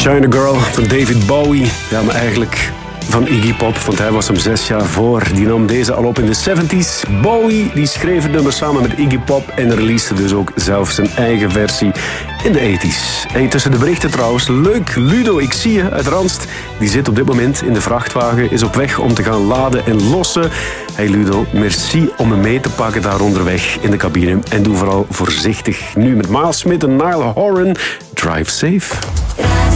China Girl van David Bowie. Ja, maar eigenlijk van Iggy Pop, want hij was hem 6 jaar voor. Die nam deze al op in de 70s. Bowie die schreef het nummer samen met Iggy Pop en releaste dus ook zelf zijn eigen versie in de 80s. En tussen de berichten trouwens, leuk, Ludo, ik zie je uit Randst. Die zit op dit moment in de vrachtwagen, is op weg om te gaan laden en lossen. Hey Ludo, merci om me mee te pakken daar onderweg in de cabine. En doe vooral voorzichtig. Nu met Miles Smith en Niall Horan. Drive safe.